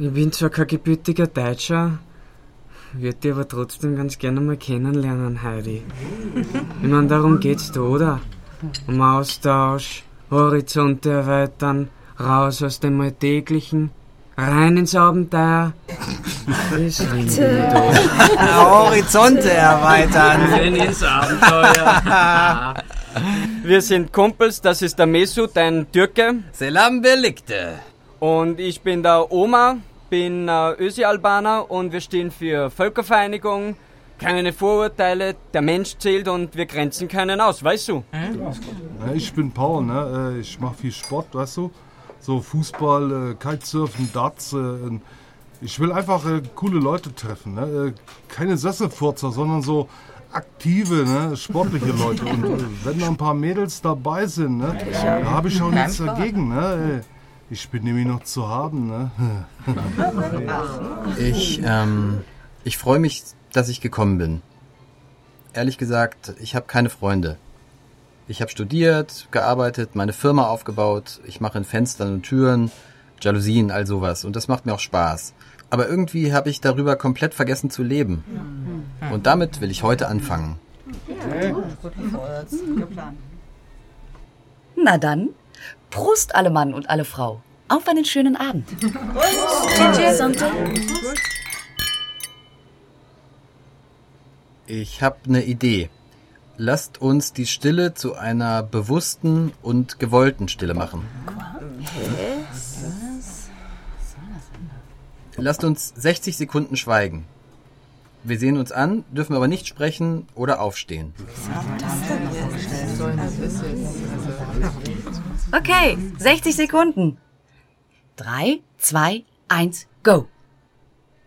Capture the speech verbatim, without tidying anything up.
Ich bin zwar kein gebürtiger Deutscher, würde dich aber trotzdem ganz gerne mal kennenlernen, Heidi. Ich meine, darum geht's da, oder? Um Austausch, Horizonte erweitern, raus aus dem Alltäglichen, rein ins Abenteuer. Horizonte erweitern. Rein ins Abenteuer. Wir sind Kumpels, das ist der Mesut, ein Türke. Selam birlikte. Und ich bin der Oma, bin äh, Ösi-Albaner und wir stehen für Völkervereinigung, keine Vorurteile, der Mensch zählt und wir grenzen keinen aus, weißt du? Ja, ich bin Paul, ne? Ich mache viel Sport, weißt du? So Fußball, Kitesurfen, Darts. Ich will einfach coole Leute treffen, ne? Keine Sesselfurzer, sondern so aktive, ne? Sportliche Leute. Und wenn da ein paar Mädels dabei sind, ne? Da habe ich auch nichts dagegen, ne? Ich bin nämlich noch zu haben, ne? Ich, ähm, ich freue mich, dass ich gekommen bin. Ehrlich gesagt, ich habe keine Freunde. Ich habe studiert, gearbeitet, meine Firma aufgebaut. Ich mache in Fenstern und Türen, Jalousien, all sowas. Und das macht mir auch Spaß. Aber irgendwie habe ich darüber komplett vergessen zu leben. Und damit will ich heute anfangen. Na dann, Prost alle Mann und alle Frau. Auf einen schönen Abend. Ich habe eine Idee. Lasst uns die Stille zu einer bewussten und gewollten Stille machen. Lasst uns sechzig Sekunden schweigen. Wir sehen uns an, dürfen aber nicht sprechen oder aufstehen. Okay, sechzig Sekunden. Drei, zwei, eins, go.